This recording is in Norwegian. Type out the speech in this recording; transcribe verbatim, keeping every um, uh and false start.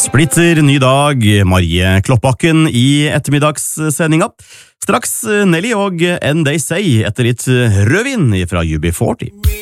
Splitter ny dag, Marie Kloppbakken i ettermiddagssendinga. Straks Nelly og N They Say etter litt rødvin fra U B førti.